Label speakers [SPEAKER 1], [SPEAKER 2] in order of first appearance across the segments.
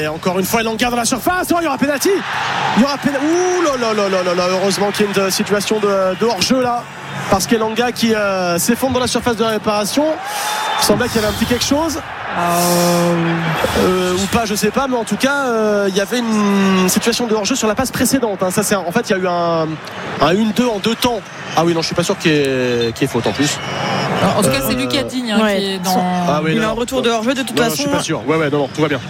[SPEAKER 1] Et encore une fois, Elanga dans la surface. Oh, il y aura pénalty. Ouh là, heureusement qu'il y a une situation de hors-jeu là. Parce qu'Elanga qui s'effondre dans la surface de réparation. Il semblait qu'il y avait un petit quelque chose. Ou pas, je sais pas, mais en tout cas, il y avait une situation de hors-jeu sur la passe précédente. Ça, en fait, il y a eu un 1-2 en 2 temps. Ah oui, non, je suis pas sûr qu'il y ait faute en plus.
[SPEAKER 2] En tout cas, c'est Lucas Digne qui est dans.
[SPEAKER 3] Il a un retour de hors-jeu de toute façon.
[SPEAKER 1] Je suis pas sûr. Ouais, non, tout va bien.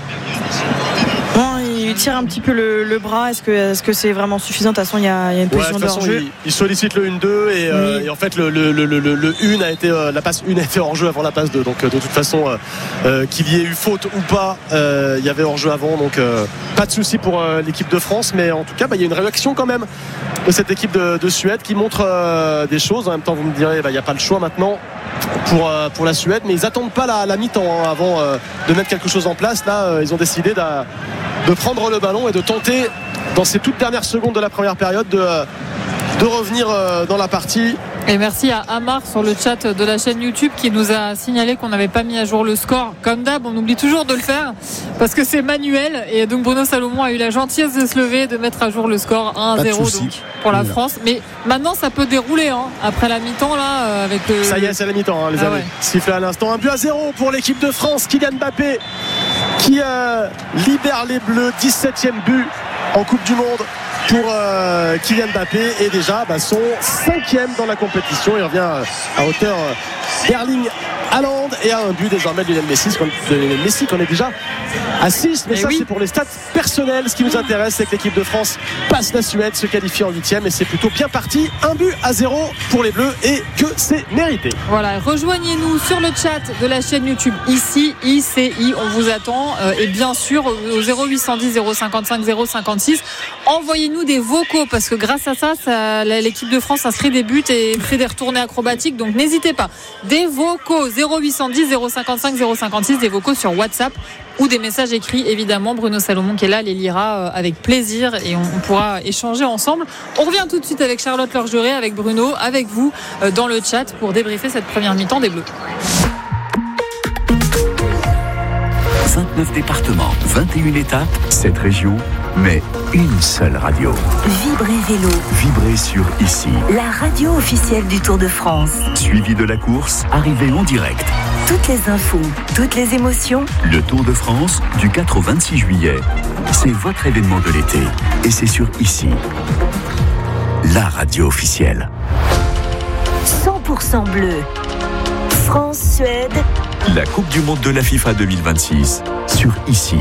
[SPEAKER 3] Il tire un petit peu le bras. Est-ce que c'est vraiment suffisant? De toute façon, il y a une position de hors-jeu.
[SPEAKER 1] Il sollicite le 1-2 et en fait le 1 a été la passe 1 a été hors-jeu avant la passe 2. Donc de toute façon qu'il y ait eu faute ou pas, il y avait hors-jeu avant. Donc pas de souci pour l'équipe de France, mais en tout cas il y a une réaction quand même de cette équipe de Suède qui montre des choses. En même temps, vous me direz, il n'y a pas le choix maintenant pour la Suède, mais ils attendent pas la mi-temps avant de mettre quelque chose en place. Là, ils ont décidé de prendre le ballon et de tenter dans ces toutes dernières secondes de la première période de revenir dans la partie.
[SPEAKER 2] Et merci à Amar sur le chat de la chaîne YouTube qui nous a signalé qu'on n'avait pas mis à jour le score. Comme d'hab, on oublie toujours de le faire parce que c'est manuel. Et donc Bruno Salomon a eu la gentillesse de se lever et de mettre à jour le score 1-0 donc, pour la France. Mais maintenant, ça peut dérouler après la mi-temps là avec le...
[SPEAKER 1] Ça y est, c'est la mi-temps, les amis. Sifflé à l'instant. 1-0 pour l'équipe de France. Kylian Mbappé qui libère les Bleus. 17e but en Coupe du Monde pour Kylian Mbappé et déjà son 5e dans la compétition. Il revient à hauteur d'Erling Haaland et à un but désormais de Lionel Messi qu'on est déjà à 6. Mais c'est pour les stats personnels. Ce qui nous intéresse, c'est que l'équipe de France passe la Suède, se qualifie en 8e et c'est plutôt bien parti. 1-0 pour les Bleus et que c'est mérité.
[SPEAKER 2] Voilà, rejoignez-nous sur le chat de la chaîne YouTube ici, ICI, on vous attend et bien sûr au 0810 055 056 envoyez-nous des vocaux parce que grâce à ça l'équipe de France inscrit des buts et fait des retournées acrobatiques, donc n'hésitez pas, des vocaux 0810 055 056, des vocaux sur WhatsApp ou des messages écrits, évidemment. Bruno Salomon qui est là les lira avec plaisir et on pourra échanger ensemble. On revient tout de suite avec Charlotte Lorgeret, avec Bruno, avec vous dans le chat pour débriefer cette première mi-temps des Bleus.
[SPEAKER 4] 29 départements, 21 étapes, 7 régions, mais une seule radio.
[SPEAKER 5] Vibrez Vélo.
[SPEAKER 4] Vibrez sur ici.
[SPEAKER 5] La radio officielle du Tour de France.
[SPEAKER 4] Suivi de la course, arrivée en direct.
[SPEAKER 5] Toutes les infos, toutes les émotions.
[SPEAKER 4] Le Tour de France, du 4 au 26 juillet. C'est votre événement de l'été. Et c'est sur ici. La radio officielle.
[SPEAKER 5] 100% bleu. France-Suède.
[SPEAKER 4] La Coupe du Monde de la FIFA 2026 sur ici.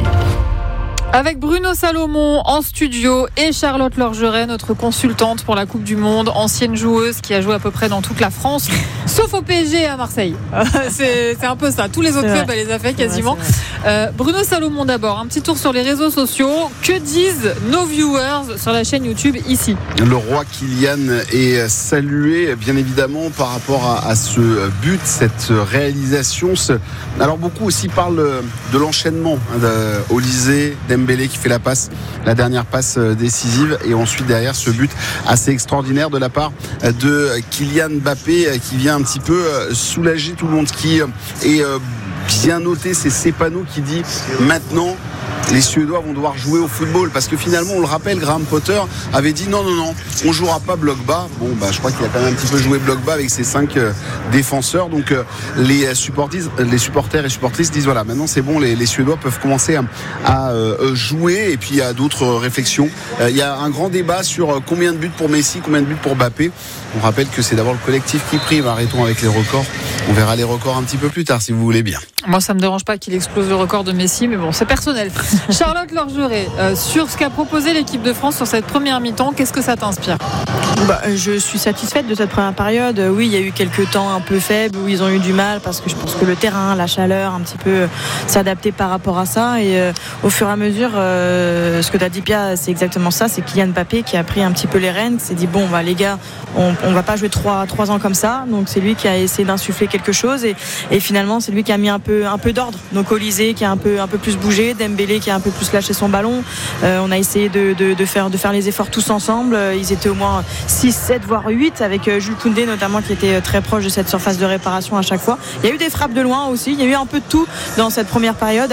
[SPEAKER 2] Avec Bruno Salomon en studio et Charlotte Lorgeret, notre consultante pour la Coupe du Monde, ancienne joueuse qui a joué à peu près dans toute la France, sauf au PSG et à Marseille. C'est un peu ça. Tous les autres clubs, elle les a fait quasiment. Bruno Salomon d'abord, un petit tour sur les réseaux sociaux. Que disent nos viewers sur la chaîne YouTube ici?
[SPEAKER 6] Le roi Kylian est salué bien évidemment par rapport à ce but, cette réalisation. Alors beaucoup aussi parlent de l'enchaînement Olysée, Dembélé qui fait la dernière passe décisive et ensuite derrière ce but assez extraordinaire de la part de Kylian Mbappé qui vient un petit peu soulager tout le monde, qui est bien noté. C'est Cepano qui dit maintenant les Suédois vont devoir jouer au football parce que finalement on le rappelle, Graham Potter avait dit non on jouera pas bloc bas. Je crois qu'il a quand même un petit peu joué bloc bas avec ses 5 défenseurs, donc les supporters et supportrices disent voilà, maintenant c'est bon, les Suédois peuvent commencer à jouer. Et puis il y a d'autres réflexions, il y a un grand débat sur combien de buts pour Messi, combien de buts pour Mbappé. On rappelle que c'est d'abord le collectif qui prime. Arrêtons avec les records, on verra les records un petit peu plus tard si vous voulez bien.
[SPEAKER 2] Moi ça me dérange pas qu'il explose le record de Messi, mais bon, c'est personnel. Charlotte Lorgeret, sur ce qu'a proposé l'équipe de France sur cette première mi-temps, qu'est-ce que ça t'inspire?
[SPEAKER 3] Je suis satisfaite de cette première période. Oui, il y a eu quelques temps un peu faibles où ils ont eu du mal parce que je pense que le terrain, la chaleur, un petit peu s'adapter par rapport à ça. Et au fur et à mesure, ce que tu as dit, Pia, c'est exactement ça. C'est Kylian Mbappé qui a pris un petit peu les rênes, qui s'est dit bon, les gars, on va pas jouer 3 ans comme ça. Donc c'est lui qui a essayé d'insuffler quelque chose et finalement c'est lui qui a mis un peu d'ordre. Donc Olysée qui a un peu plus bougé, Dembélé qui a un peu plus lâché son ballon. On a essayé de faire les efforts tous ensemble. Ils étaient au moins 6, 7 voire 8 avec Jules Koundé notamment qui était très proche de cette surface de réparation à chaque fois. Il y a eu des frappes de loin aussi, il y a eu un peu de tout dans cette première période.